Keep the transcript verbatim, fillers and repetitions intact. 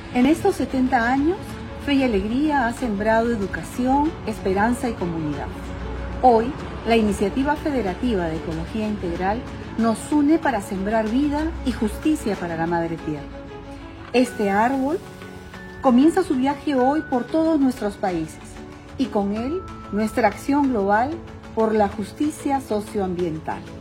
En estos setenta años, Fe y Alegría ha sembrado educación, esperanza y comunidad. Hoy, la Iniciativa Federativa de Ecología Integral nos une para sembrar vida y justicia para la Madre Tierra. Este árbol comienza su viaje hoy por todos nuestros países y con él nuestra acción global por la justicia socioambiental.